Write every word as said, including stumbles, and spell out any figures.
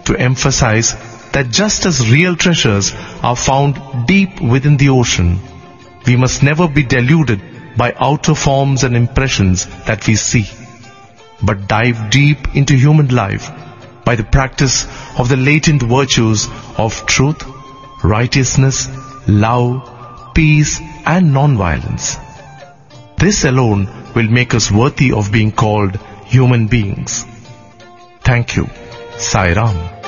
to emphasize that just as real treasures are found deep within the ocean, we must never be deluded by outer forms and impressions that we see, but dive deep into human life by the practice of the latent virtues of truth, righteousness, love, peace and non-violence. This alone will make us worthy of being called human beings. Thank you. Sai Ram.